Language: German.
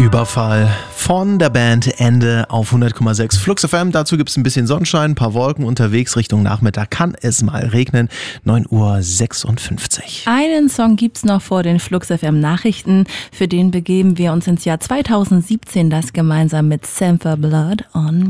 Überfall von der Band Ende auf 100,6 Flux FM. Dazu gibt es ein bisschen Sonnenschein, ein paar Wolken unterwegs. Richtung Nachmittag kann es mal regnen. 9:56 Uhr. Einen Song gibt's noch vor den Flux FM Nachrichten. Für den begeben wir uns ins Jahr 2017, das gemeinsam mit Sam for Blood on